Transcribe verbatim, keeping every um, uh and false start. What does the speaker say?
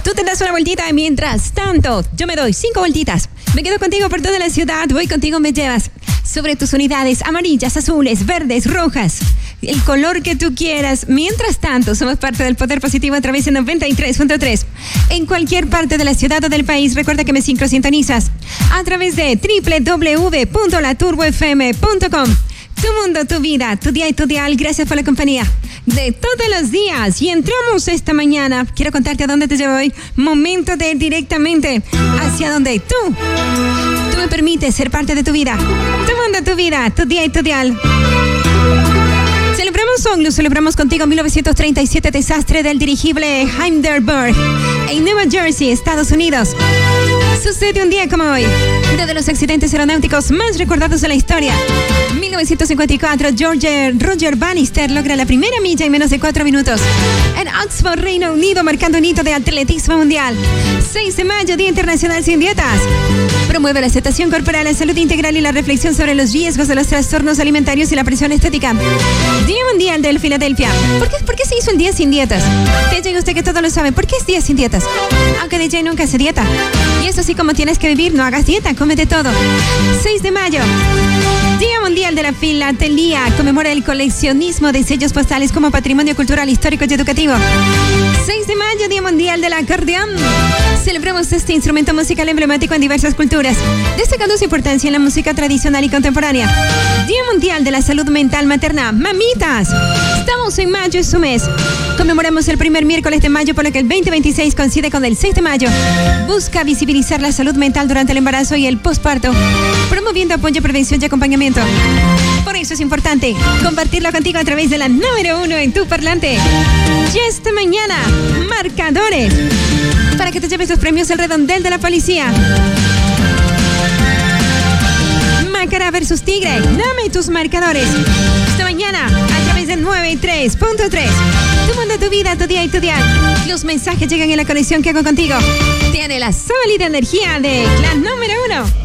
Tú te das una vueltita, mientras tanto, yo me doy cinco vueltitas. Me quedo contigo por toda la ciudad, voy contigo, me llevas sobre tus unidades amarillas, azules, verdes, rojas, el color que tú quieras. Mientras tanto, somos parte del Poder Positivo a través de noventa y tres punto tres. En cualquier parte de la ciudad o del país, recuerda que me sincrosintonizas a través de doble u doble u doble u punto la turbo f m punto com. Tu mundo, tu vida, tu día y tu dial. Gracias por la compañía de todos los días. Y entramos esta mañana. Quiero contarte a dónde te llevo hoy. Momento de ir directamente hacia donde tú, tú me permites ser parte de tu vida. Tu mundo, tu vida, tu día y tu dial. Celebramos hoy, lo celebramos contigo, mil novecientos treinta y siete, desastre del dirigible Hindenburg en Nueva Jersey, Estados Unidos. Sucede un día como hoy, uno de los accidentes aeronáuticos más recordados de la historia. mil novecientos cincuenta y cuatro, George Roger Bannister logra la primera milla en menos de cuatro minutos en Oxford, Reino Unido, marcando un hito de atletismo mundial. seis de mayo, Día Internacional sin Dietas. Promueve la aceptación corporal, la salud integral y la reflexión sobre los riesgos de los trastornos alimentarios y la presión estética. Día Mundial del Filadelfia. ¿Por qué, ¿Por qué se hizo el Día Sin Dietas? D J, usted que todo lo sabe, ¿por qué es Día Sin Dietas? Aunque D J nunca hace dieta. Y eso sí, como tienes que vivir, no hagas dieta, cómete todo. seis de mayo, Día Mundial de la Filatelía. Conmemora el coleccionismo de sellos postales como patrimonio cultural, histórico y educativo. seis de mayo, Día Mundial del Acordeón. Celebramos este instrumento musical emblemático en diversas culturas, destacando su importancia en la música tradicional y contemporánea. Día Mundial de la Salud Mental Materna. Mamitas, estamos en mayo, es su mes. Conmemoramos el primer miércoles de mayo, por lo que el veinte veintiséis coincide con el seis de mayo. Busca visibilizar la salud mental durante el embarazo y el posparto, promoviendo apoyo, prevención y acompañamiento. Por eso es importante compartirlo contigo a través de la número uno en tu parlante. Y esta mañana, marcadores para que te lleves los premios del redondel de la policía. Macará versus Tigre. Dame tus marcadores. Esta mañana a través de noventa y tres punto tres. Tu mundo, tu vida, tu día y tu día. Los mensajes llegan en la conexión que hago contigo. Tiene la sólida energía de la número uno.